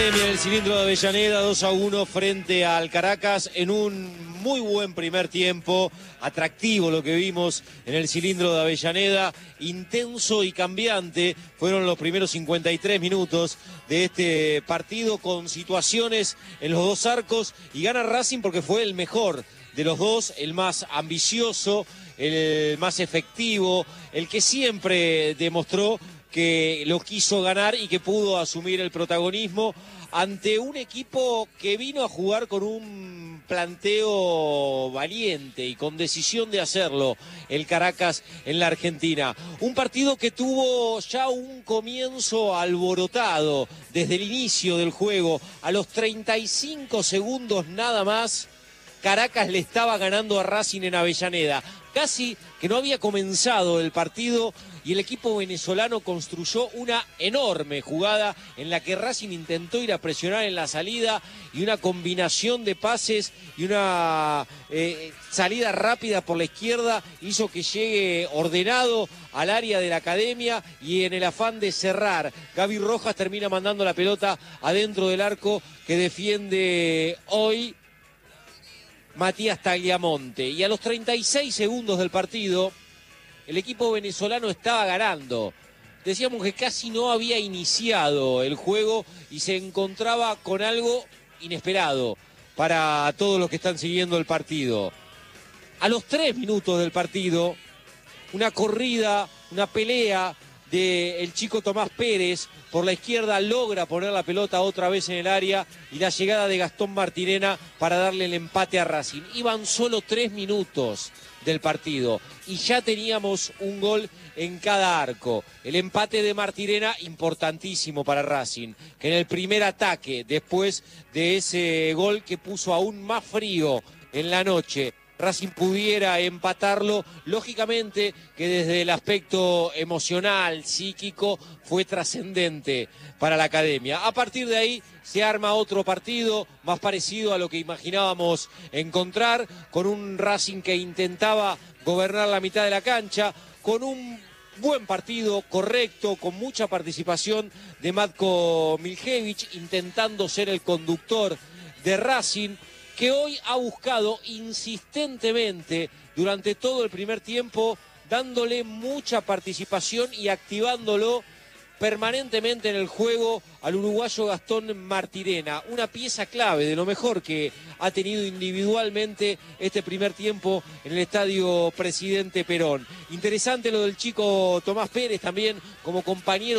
Academia en el cilindro de Avellaneda, 2-1 frente al Caracas en un muy buen primer tiempo, atractivo lo que vimos en el cilindro de Avellaneda, intenso y cambiante, fueron los primeros 53 minutos de este partido con situaciones en los dos arcos y gana Racing porque fue el mejor de los dos, el más ambicioso, el más efectivo, el que siempre demostró que lo quiso ganar y que pudo asumir el protagonismo ante un equipo que vino a jugar con un planteo valiente y con decisión de hacerlo, el Caracas en la Argentina. Un partido que tuvo ya un comienzo alborotado desde el inicio del juego. A los 35 segundos nada más, Caracas le estaba ganando a Racing en Avellaneda. Casi que no había comenzado el partido y el equipo venezolano construyó una enorme jugada en la que Racing intentó ir a presionar en la salida y una combinación de pases y una salida rápida por la izquierda hizo que llegue ordenado al área de la Academia y en el afán de cerrar, Gaby Rojas termina mandando la pelota adentro del arco que defiende hoy Matías Tagliamonte. Y a los 36 segundos del partido, el equipo venezolano estaba ganando. Decíamos que casi no había iniciado el juego y se encontraba con algo inesperado para todos los que están siguiendo el partido. A los 3 minutos del partido, una corrida, una pelea del chico Tomás Pérez por la izquierda logra poner la pelota otra vez en el área y la llegada de Gastón Martirena para darle el empate a Racing. Iban solo 3 minutos del partido y ya teníamos un gol en cada arco. El empate de Martirena importantísimo para Racing, que en el primer ataque, después de ese gol que puso aún más frío en la noche, Racing pudiera empatarlo, lógicamente que desde el aspecto emocional, psíquico, fue trascendente para la Academia. A partir de ahí se arma otro partido más parecido a lo que imaginábamos encontrar, con un Racing que intentaba gobernar la mitad de la cancha, con un buen partido, correcto, con mucha participación de Matko Miljevic, intentando ser el conductor de Racing, que hoy ha buscado insistentemente durante todo el primer tiempo, dándole mucha participación y activándolo permanentemente en el juego al uruguayo Gastón Martirena. Una pieza clave de lo mejor que ha tenido individualmente este primer tiempo en el estadio Presidente Perón. Interesante lo del chico Tomás Pérez también como compañero